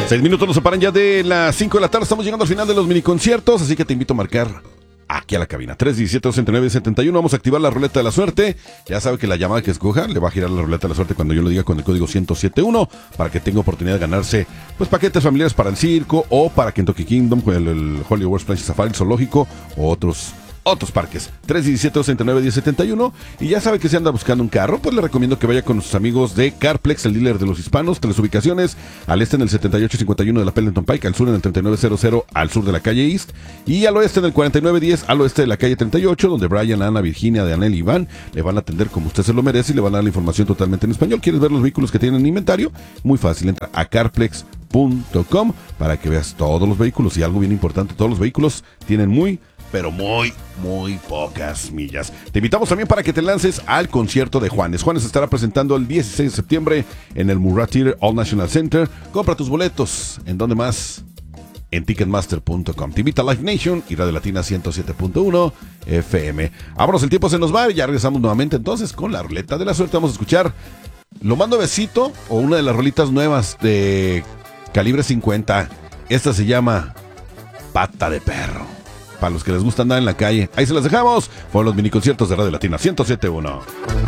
6 minutos nos separan ya de las 5 de la tarde. Estamos llegando al final de los miniconciertos, así que te invito a marcar aquí a la cabina 317-269-71. Vamos a activar la ruleta de la suerte. Ya sabe que la llamada que escoja le va a girar la ruleta de la suerte cuando yo lo diga con el código 1071, para que tenga oportunidad de ganarse pues paquetes familiares para el circo, o para Kentucky Kingdom, con el Hollywood Splash Safari, el zoológico, o otros parques. 317-269-1071. Y ya sabe que si anda buscando un carro, pues le recomiendo que vaya con sus amigos de Carplex, el dealer de los hispanos. Tres ubicaciones: al este en el 7851 de la Pendleton Pike, al sur en el 3900 al sur de la calle East, y al oeste en el 4910 al oeste de la calle 38, donde Brian, Ana, Virginia, Deanel y Iván le van a atender como usted se lo merece y le van a dar la información totalmente en español. ¿Quieres ver los vehículos que tienen en inventario? Muy fácil, entra a carplex.com para que veas todos los vehículos. Y algo bien importante, todos los vehículos tienen muy pocas millas. Te invitamos también para que te lances al concierto de Juanes. Juanes estará presentando el 16 de septiembre en el Murat Theater All National Center. Compra tus boletos. ¿En dónde más? En Ticketmaster.com. Te invita Live Nation y Radio Latina 107.1 FM. Vámonos, el tiempo se nos va. Ya regresamos nuevamente entonces con la ruleta de la suerte. Vamos a escuchar Lo Mando Besito, o una de las rolitas nuevas de Calibre 50. Esta se llama Pata de Perro, para los que les gusta andar en la calle. Ahí se las dejamos. Fueron los miniconciertos de Radio Latina 107.1.